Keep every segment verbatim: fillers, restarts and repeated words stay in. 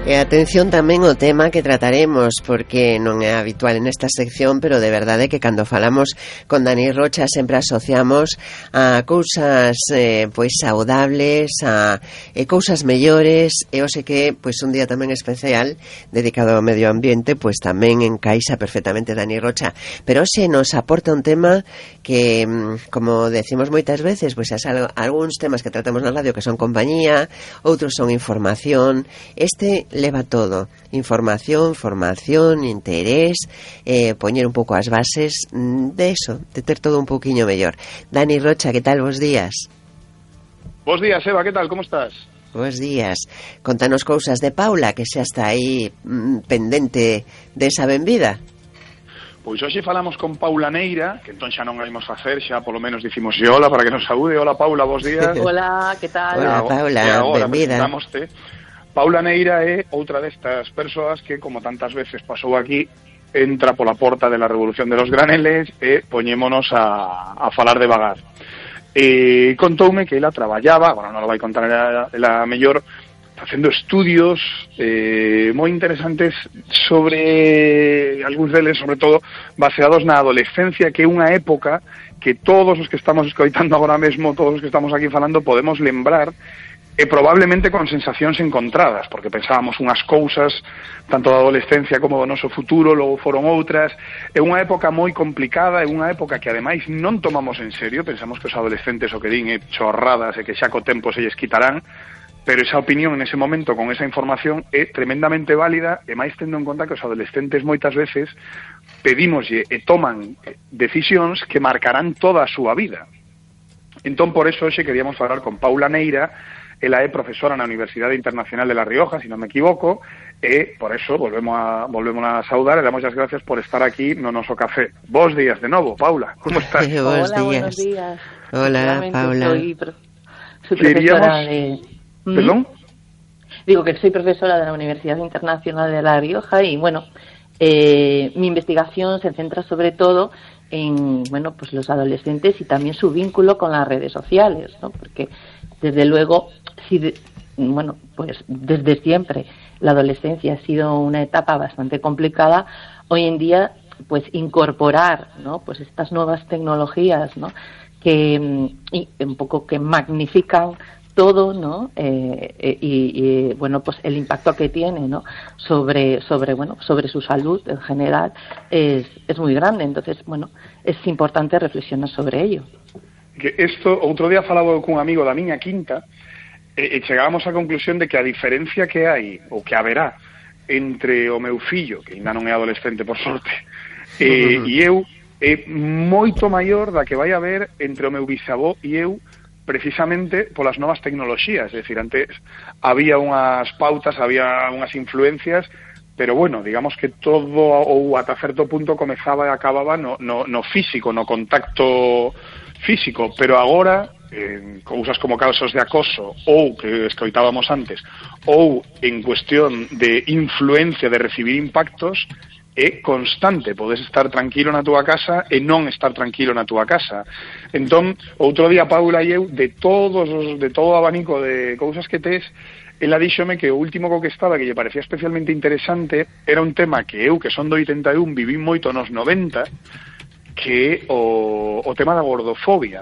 E atención tamén ao tema que trataremos, porque non é habitual en esta sección, pero de verdade que cando falamos con Dani Rocha sempre asociamos a cousas eh, pois saudables, a eh, cousas mellores, e hoxe que pois un día tamén especial dedicado ao medio ambiente, pois tamén encaixa perfectamente Dani Rocha. Pero hoxe nos aporta un tema que, como decimos moitas veces, pois as algúns temas que tratamos na radio que son compañía, outros son información. Este leva todo, información, formación, interés, eh, poñer un pouco as bases de eso, de ter todo un pouquiño mellor. Dani Rocha, que tal, bos días? Bos días, Eva, que tal, como estás? Bos días. Contanos cousas de Paula, que xa está aí mm, pendente desa benvida. Pois hoxe falamos con Paula Neira, que entón xa non a imos facer, xa polo menos dicimos hola para que nos saúde. Hola, Paula, bos días. Hola, que tal? Hola, Paula, benvida. Paula Neira é outra destas persoas que, como tantas veces pasou aquí, entra pola porta de la revolución de los graneles e poñémonos a, a falar devagar. E contoume que ela traballaba, bueno, non lo vai contar ela, ela mellor, facendo estudios eh, moi interesantes sobre, algúns deles, sobre todo, baseados na adolescencia, que é unha época que todos os que estamos escoitando agora mesmo, todos os que estamos aquí falando, podemos lembrar, e probablemente con sensacións encontradas, porque pensábamos unhas cousas, tanto da adolescencia como do noso futuro, logo foron outras. É unha época moi complicada, é unha época que ademais non tomamos en serio, pensamos que os adolescentes o que din é chorradas e que xa co tempo se lles quitarán, pero esa opinión en ese momento, con esa información, é tremendamente válida, e máis tendo en conta que os adolescentes moitas veces pedímoslle e toman decisións que marcarán toda a súa vida. Entón, por eso, hoxe queríamos falar con Paula Neira. Ela é profesora na Universidade Internacional de La Rioja, se non me equivoco, e por eso volvemos a, volvemos a saudar e damos as gracias por estar aquí no noso café. Bos días de novo, Paula, como estás? Bos Hola, días. buenos días. Hola, Paula. Soy, pro- soy profesora de... ¿Perdón? Digo que soy profesora de la Universidad Internacional de La Rioja y, bueno, eh, mi investigación se centra sobre todo en, bueno, pues los adolescentes y también su vínculo con las redes sociales, ¿no? Porque, desde luego, si de, bueno, pues desde siempre la adolescencia ha sido una etapa bastante complicada. Hoy en día, pues incorporar, ¿no? Pues estas nuevas tecnologías, ¿no? Que y un poco que magnifican todo, ¿no? Eh, eh, y, y bueno, pues el impacto que tiene, ¿no? Sobre, sobre, bueno, sobre su salud en general es, es muy grande. Entonces, bueno, es importante reflexionar sobre ello. Que isto, outro día falaba cun amigo da miña quinta e, e chegábamos á conclusión de que a diferencia que hai, ou que haberá, entre o meu fillo, que ainda non é adolescente, por sorte, e, e eu, é moito maior da que vai haber entre o meu bisavó e eu, precisamente polas novas tecnoloxías. É dicir, antes había unhas pautas, había unhas influencias, pero bueno, digamos que todo ou ata certo punto comezaba e acababa no, no, no físico, no contacto físico, pero agora en cousas como casos de acoso ou que escoitábamos antes, ou en cuestión de influencia, de recibir impactos, é constante. Podes estar tranquilo na túa casa e non estar tranquilo na túa casa. Entón, outro día Paula e eu, de todos os, de todo o abanico de cousas que tes, ela díxome que o último co que estaba, que lle parecía especialmente interesante, era un tema que eu, que son do oitenta e un, viví moito nos noventa, que é o, o tema da gordofobia.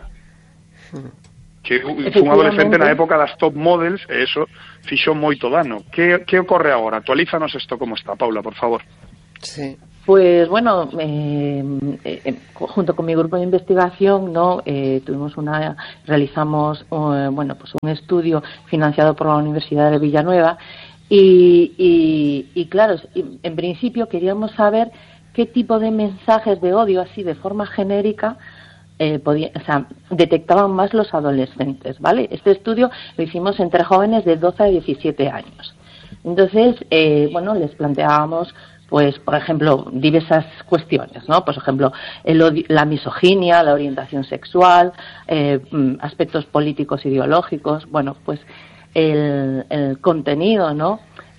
Que foi un adolescente na época das top models, e eso fixo moito dano. Que, que ocorre agora? Actualízanos isto como está, Paula, por favor. Sí. Pues bueno, eh, eh, junto con mi grupo de investigación, ¿no? Eh, tuvimos una, realizamos uh, bueno, pues un estudio financiado por la Universidad de Villanueva y, y, y claro, en principio queríamos saber qué tipo de mensajes de odio, así de forma genérica, eh, podía, o sea, detectaban más los adolescentes, ¿vale? Este estudio lo hicimos entre jóvenes de doce a diecisiete años. Entonces, eh, bueno, les planteábamos, pues, por ejemplo, diversas cuestiones, ¿no? Por ejemplo, el odio, la misoginia, la orientación sexual, eh, aspectos políticos ideológicos, bueno, pues el, el contenido, ¿no?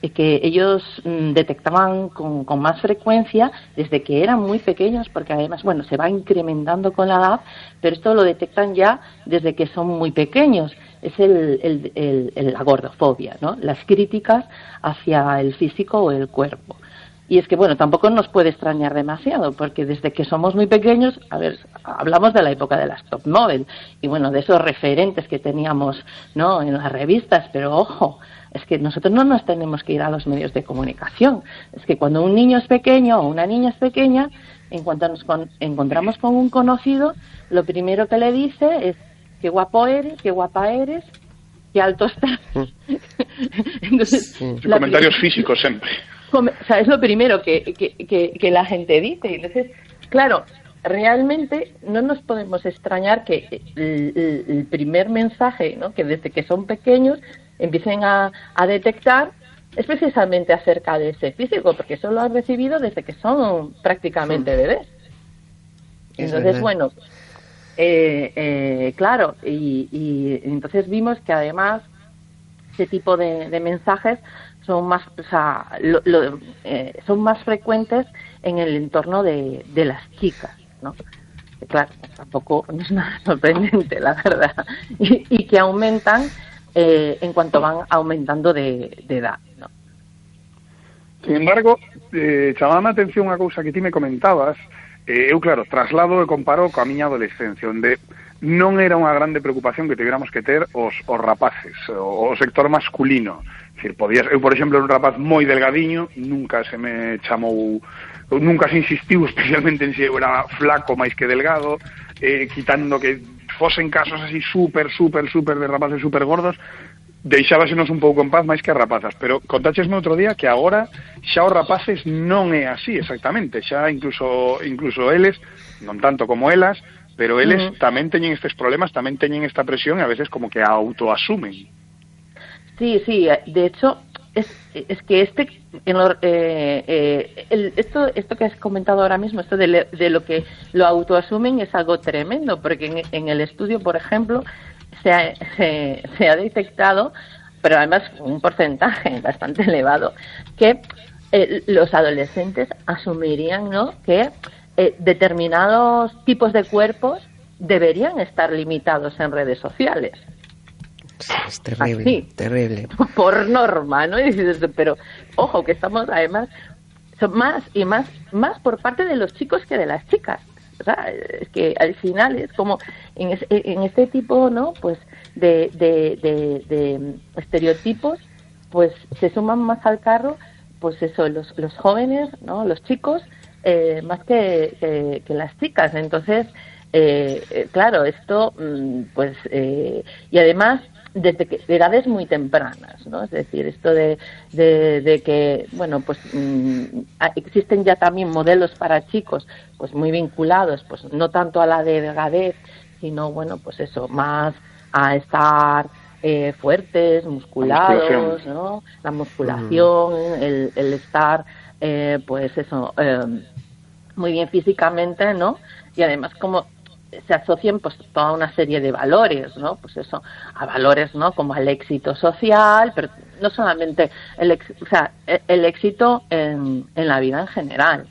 que ellos mm, detectaban con, con más frecuencia desde que eran muy pequeños, porque además, bueno, se va incrementando con la edad, pero esto lo detectan ya desde que son muy pequeños. Es el, el, el, el, la gordofobia, ¿no? Las críticas hacia el físico o el cuerpo. Y es que, bueno, tampoco nos puede extrañar demasiado, porque desde que somos muy pequeños, a ver, hablamos de la época de las top model, y bueno, de esos referentes que teníamos, ¿no?, en las revistas, pero ojo, es que nosotros no nos tenemos que ir a los medios de comunicación. Es que cuando un niño es pequeño o una niña es pequeña, en cuanto nos con, encontramos con un conocido, lo primero que le dice es: qué guapo eres, qué guapa eres, qué alto estás. Entonces, sí. Comentarios prim- físicos siempre. O sea, es lo primero que, que, que, que la gente dice. Entonces, claro, realmente no nos podemos extrañar que el, el primer mensaje, ¿no?, que desde que son pequeños empiecen a, a detectar, es precisamente acerca de ese físico, porque eso lo han recibido desde que son prácticamente sí. bebés. Entonces, bueno, eh, eh, claro, y, y entonces vimos que además ese tipo de, de mensajes son más, o sea, lo, lo, eh, son más frecuentes en el entorno de, de las chicas, ¿no? Claro, tampoco no es nada sorprendente, la verdad, y, y que aumentan eh, en cuanto van aumentando de, de edad, ¿no? Sin embargo, eh, chamaba a atención unha cousa que ti me comentabas. Eh, eu, claro, traslado e comparo coa miña adolescencia, onde non era unha grande preocupación que tivéramos que ter os, os rapaces, o, o sector masculino. Es decir, podías, eu, por exemplo, era un rapaz moi delgadiño, nunca se me chamou, nunca se insistiu especialmente en se eu era flaco máis que delgado, eh, quitando que fosen casos así super, super, super de rapaces super gordos, deixábasenos un pouco en paz máis que a rapazas, pero contáchesme outro día que agora xa os rapaces non é así exactamente, xa incluso incluso eles, non tanto como elas, pero eles uh-huh. tamén teñen estes problemas, tamén teñen esta presión e a veces como que a autoasumen. Sí, sí, de hecho es, es que este en lo, eh, eh, el, esto esto que has comentado ahora mismo, esto de, le, de lo que lo autoasumen es algo tremendo, porque en, en el estudio, por ejemplo, se ha, se, se ha detectado, pero además un porcentaje bastante elevado, que eh, los adolescentes asumirían, ¿no?, que eh, determinados tipos de cuerpos deberían estar limitados en redes sociales. Es terrible, así, terrible. Por norma, ¿no? Y dices, pero ojo, que estamos además son más y más más por parte de los chicos que de las chicas. O sea, es que al final es como en, es, en este tipo, ¿no?, pues de, de, de, de estereotipos, pues se suman más al carro, pues eso, los, los jóvenes, ¿no?, los chicos, eh, más que, que, que las chicas. Entonces, eh, eh, claro, esto, pues, eh, y además desde que, de edades muy tempranas, ¿no? Es decir, esto de, de, de que, bueno, pues mmm, existen ya también modelos para chicos, pues muy vinculados, pues no tanto a la delgadez, sino, bueno, pues eso, más a estar eh, fuertes, musculados, la ¿no? La musculación, mm. el, el estar, eh, pues eso, eh, muy bien físicamente, ¿no? Y además como se asocian pues toda una serie de valores, ¿no? Pues eso, a valores, ¿no?, como el éxito social, pero no solamente el, ex, o sea, el éxito en, en la vida en general.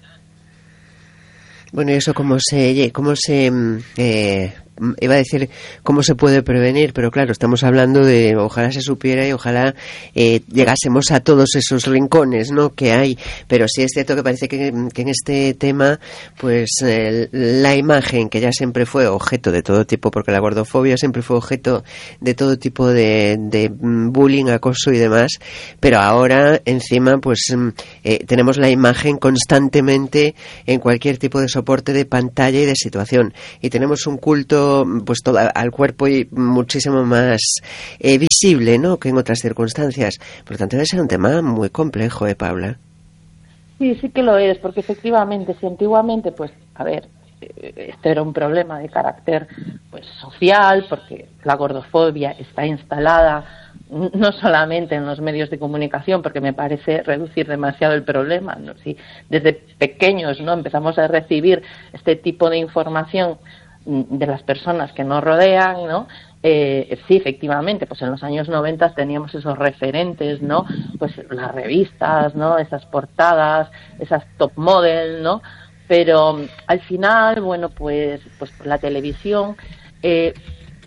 Bueno, ¿y eso cómo se, cómo se eh, iba a decir cómo se puede prevenir? Pero claro, estamos hablando de ojalá se supiera y ojalá eh, llegásemos a todos esos rincones, ¿no?, que hay. Pero sí es cierto que parece que, que en este tema, pues eh, la imagen, que ya siempre fue objeto de todo tipo, porque la gordofobia siempre fue objeto de todo tipo de, de bullying, acoso y demás, pero ahora encima pues eh, tenemos la imagen constantemente en cualquier tipo de soporte de pantalla y de situación, y tenemos un culto pues todo al cuerpo y muchísimo más eh, visible, ¿no?, que en otras circunstancias. Por lo tanto debe ser un tema muy complejo, ¿eh, Paula? Sí, sí que lo es, porque efectivamente si antiguamente, pues a ver, esto era un problema de carácter pues social, porque la gordofobia está instalada no solamente en los medios de comunicación, porque me parece reducir demasiado el problema, ¿no? Si desde pequeños, ¿no?, empezamos a recibir este tipo de información de las personas que nos rodean, ¿no?, Eh, sí, efectivamente, pues en los años noventa teníamos esos referentes, ¿no? Pues las revistas, ¿no? Esas portadas, esas top model, ¿no? Pero al final, bueno, pues, pues la televisión eh,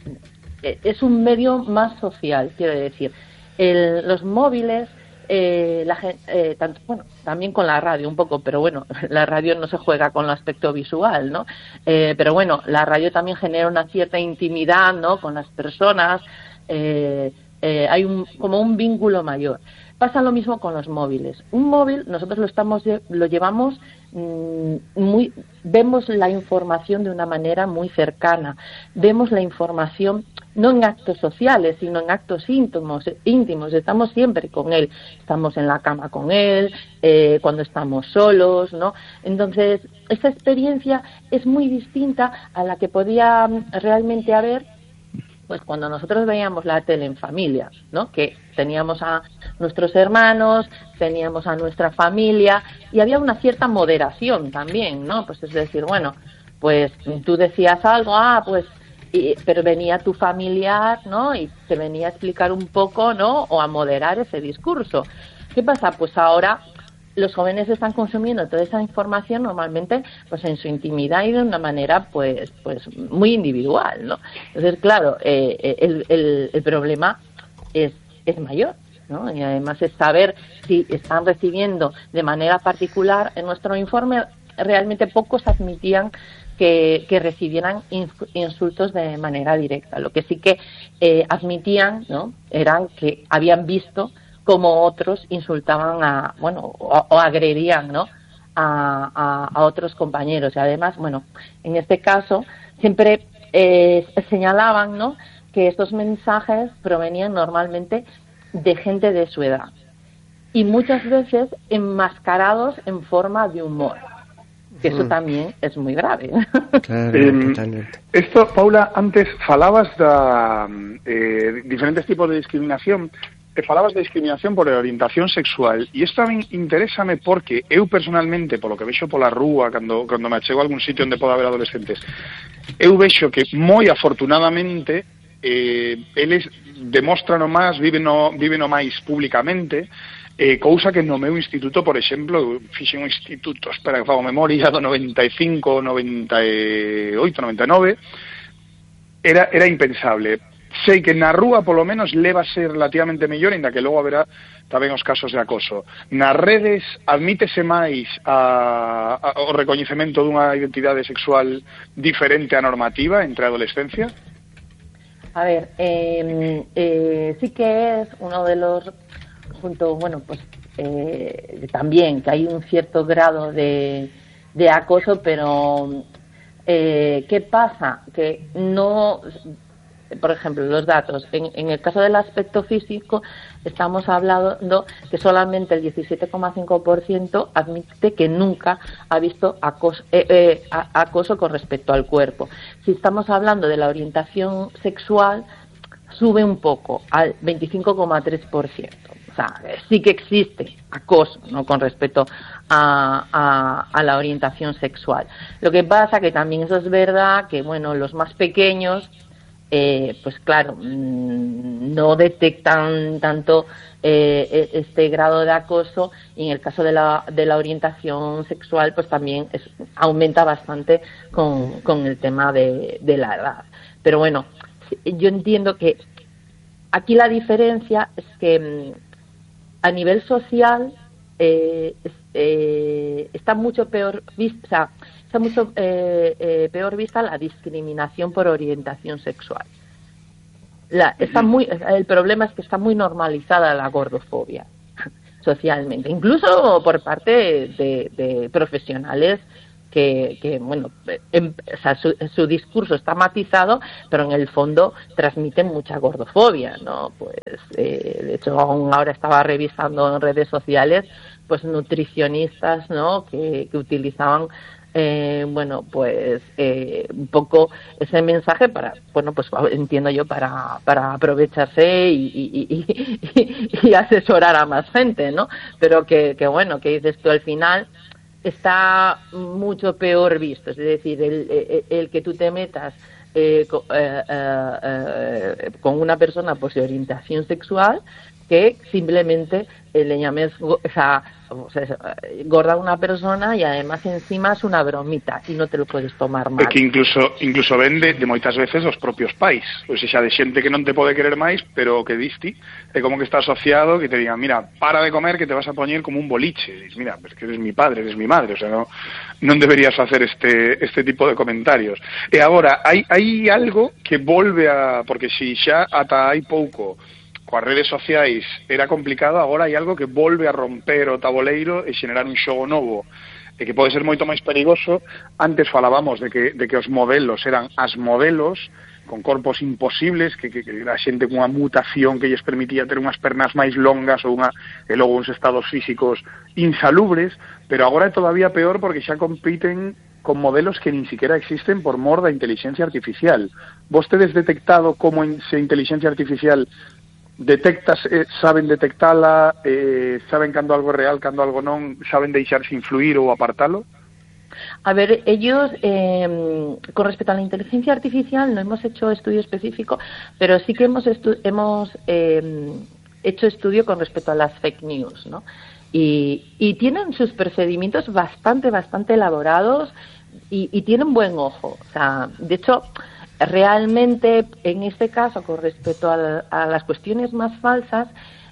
es un medio más social, quiero decir. El, los móviles, eh, la, eh, tanto, bueno, también con la radio un poco, pero bueno, la radio no se juega con el aspecto visual, ¿no? Eh, pero bueno, la radio también genera una cierta intimidad, ¿no? Con las personas, eh, eh, hay un, como un vínculo mayor. Pasa lo mismo con los móviles. Un móvil nosotros lo estamos lo llevamos mmm, muy, vemos la información de una manera muy cercana, vemos la información no en actos sociales, sino en actos íntimos, íntimos. Estamos siempre con él, estamos en la cama con él, eh, cuando estamos solos, ¿no? Entonces, esa experiencia es muy distinta a la que podía realmente haber, pues cuando nosotros veíamos la tele en familia, ¿no? Que teníamos a nuestros hermanos, teníamos a nuestra familia y había una cierta moderación también, ¿no? Pues es decir, bueno, pues tú decías algo, ah, pues Y, pero venía tu familiar, ¿no? Y te venía a explicar un poco, ¿no? O a moderar ese discurso. ¿Qué pasa? Pues ahora los jóvenes están consumiendo toda esa información normalmente pues en su intimidad y de una manera pues pues muy individual, ¿no? Entonces, claro, eh, el, el, el problema es, es mayor, ¿no? Y además es saber si están recibiendo de manera particular. En nuestro informe realmente pocos admitían Que, que recibieran insultos de manera directa. Lo que sí que eh, admitían, ¿no? Eran que habían visto cómo otros insultaban a, bueno, o, o agredían, ¿no? A, a, a otros compañeros. Y además, bueno, en este caso siempre eh, señalaban, ¿no? Que estos mensajes provenían normalmente de gente de su edad y muchas veces enmascarados en forma de humor. Que eso también es muy grave. Claro, eh, totalmente. Esto, Paula, antes falabas de eh, diferentes tipos de discriminación, te falabas de discriminación por orientación sexual, e isto a min interésame porque eu personalmente, polo que vexo pola rúa, cando, cando me achego a algún sitio onde pode haber adolescentes, eu vexo que moi afortunadamente eh, eles demostran o máis, viven o, viven o máis públicamente. Eh, cousa que no meu instituto, por exemplo, fixen un instituto, espera que fago memoria, do noventa e cinco, noventa e oito, noventa e nove, era, era impensable. Sei que na rúa, polo menos, leva a ser relativamente mellor, ainda que logo haberá tamén os casos de acoso. Nas redes, admítese máis a, a, o recoñecemento dunha identidade sexual diferente á normativa entre a adolescencia? A ver, eh, eh, sí que es uno de los... junto, bueno, pues eh, también que hay un cierto grado de, de acoso, pero eh, ¿qué pasa? Que no, por ejemplo, los datos, en, en el caso del aspecto físico, estamos hablando que solamente el diecisiete coma cinco por ciento admite que nunca ha visto acoso, eh, eh, acoso con respecto al cuerpo. Si estamos hablando de la orientación sexual, sube un poco al veinticinco coma tres por ciento. O sea, sí que existe acoso, ¿no? Con respecto a, a, a la orientación sexual. Lo que pasa que también eso es verdad que, bueno, los más pequeños, eh, pues claro, mmm, no detectan tanto eh, este grado de acoso, y en el caso de la, de la orientación sexual, pues también es, aumenta bastante con, con el tema de, de la edad. Pero bueno, yo entiendo que aquí la diferencia es que a nivel social eh, eh, está mucho peor vista, o sea, está mucho eh, eh, peor vista la discriminación por orientación sexual. La, está muy, el problema es que está muy normalizada la gordofobia socialmente, incluso por parte de, de profesionales que, que bueno, en, o sea, su, su discurso está matizado, pero en el fondo transmiten mucha gordofobia, ¿no? Pues, eh, de hecho, aún ahora estaba revisando en redes sociales, pues nutricionistas, ¿no? Que, que utilizaban, eh, bueno, pues eh, un poco ese mensaje para, bueno, pues entiendo yo, para, para aprovecharse y, y, y, y, y asesorar a más gente, ¿no? Pero que, que bueno, que dices tú al final, está mucho peor visto, es decir, el, el, el que tú te metas eh, co, eh, eh, eh, con una persona pues de orientación sexual que simplemente eh, le llames, o sea, o sea, gorda a una persona e además encima es una bromita e non te lo podes tomar mal. É que incluso incluso ven de, de moitas veces os propios pais, ou seja, de xente que non te pode querer máis, pero que diste, é como que está asociado, que te digan, mira, para de comer que te vas a poñer como un boliche. E dices, mira, pues que eres mi padre, eres mi madre, o sea, no, non deberías hacer este este tipo de comentarios. E agora, hai, hai algo que volve a... Porque si xa ata hai pouco coas redes sociais era complicado, agora hai algo que volve a romper o taboleiro e xenerar un xogo novo, e que pode ser moito máis perigoso. Antes falábamos de que, de que os modelos eran as modelos, con corpos imposibles, que, que, que a xente cunha mutación que lles permitía ter unhas pernas máis longas ou unha, e logo uns estados físicos insalubres, pero agora é todavía peor porque xa compiten con modelos que nin siquiera existen por mor da inteligencia artificial. Vos tedes detectado como se inteligencia artificial detectas, eh, saben detectala, eh, saben cando algo é real, cando algo non, saben deixarse influir ou apartalo? A ver, ellos, eh, con respecto a la inteligencia artificial, no hemos hecho estudio específico, pero sí que hemos, estu hemos eh, hecho estudio con respecto a las fake news, ¿no? Y, y tienen sus procedimientos bastante, bastante elaborados y, y tienen buen ojo. O sea, de hecho, realmente, en este caso, con respecto a, a las cuestiones más falsas,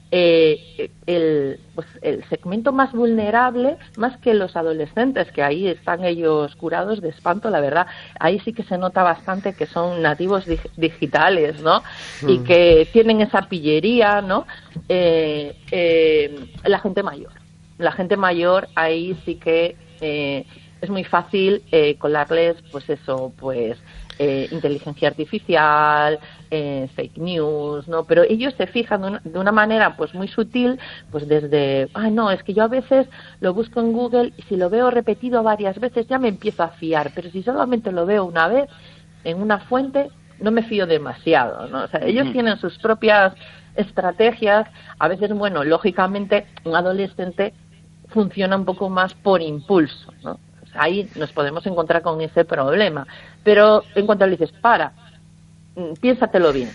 eh, el, pues, el segmento más vulnerable, más que los adolescentes, que ahí están ellos curados de espanto, la verdad, ahí sí que se nota bastante que son nativos dig digitales, ¿no? Mm. Y que tienen esa pillería, ¿no? Eh, eh, la gente mayor. La gente mayor, ahí sí que eh, es muy fácil eh, colarles, pues eso, pues... Eh, inteligencia artificial, eh, fake news, ¿no? Pero ellos se fijan de una, de una manera pues muy sutil, pues desde, ay no, es que yo a veces lo busco en Google y si lo veo repetido varias veces ya me empiezo a fiar, pero si solamente lo veo una vez en una fuente no me fío demasiado, ¿no? O sea, ellos tienen sus propias estrategias. A veces, bueno, lógicamente un adolescente funciona un poco más por impulso, ¿no? Ahí nos podemos encontrar con ese problema. Pero en cuanto le dices, para, piénsatelo bien.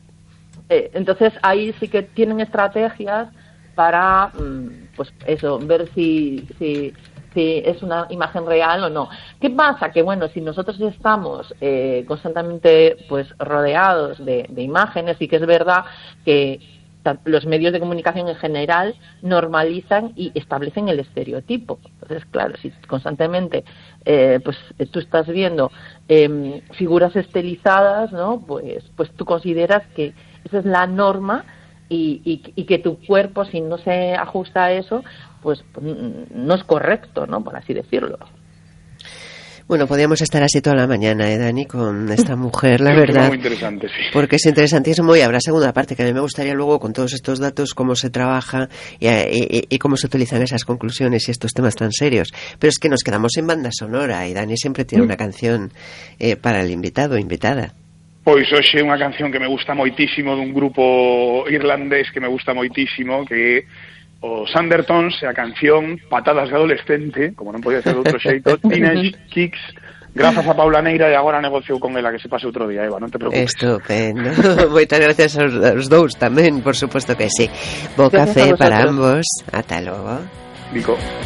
Eh, entonces ahí sí que tienen estrategias para, pues eso, ver si, si, si es una imagen real o no. ¿Qué pasa? Que bueno, si nosotros estamos eh, constantemente pues rodeados de, de imágenes, sí que es verdad que los medios de comunicación en general normalizan y establecen el estereotipo. Entonces, claro, si constantemente eh, pues tú estás viendo eh, figuras estilizadas, ¿no? Pues, pues tú consideras que esa es la norma y, y, y que tu cuerpo, si no se ajusta a eso, pues no es correcto, ¿no? Por así decirlo. Bueno, podríamos estar así toda la mañana, ¿eh, Dani? Con esta mujer, la es verdad. Muy interesante, sí. Porque es interesantísimo y habrá segunda parte, que a mí me gustaría luego, con todos estos datos, cómo se trabaja y, y, y cómo se utilizan esas conclusiones y estos temas tan serios. Pero es que nos quedamos en banda sonora y Dani siempre tiene una canción eh, para el invitado o invitada. Pois hoxe unha canción que me gusta moitísimo dun grupo irlandés que me gusta moitísimo, que os Undertones e a canción Patadas de Adolescente, como non podía ser de outro xeito, Teenage Kicks, grazas a Paula Neira e agora negociou con ela, que se pase outro día, Eva, non te preocupes. Estupendo. Moitas gracias aos, aos dous tamén, por suposto que sí. Bo café para ambos. Ata logo. Nico.